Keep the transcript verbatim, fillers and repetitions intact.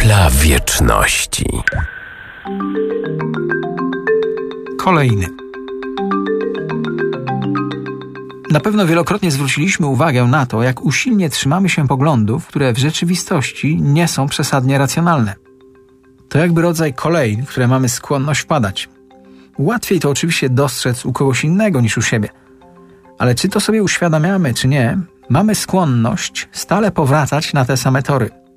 Dla wieczności. Kolejny. Na pewno wielokrotnie zwróciliśmy uwagę na to, jak usilnie trzymamy się poglądów, które w rzeczywistości nie są przesadnie racjonalne. To jakby rodzaj kolejn, w które mamy skłonność wpadać. Łatwiej to oczywiście dostrzec u kogoś innego niż u siebie. Ale czy to sobie uświadamiamy, czy nie, mamy skłonność stale powracać na te same tory.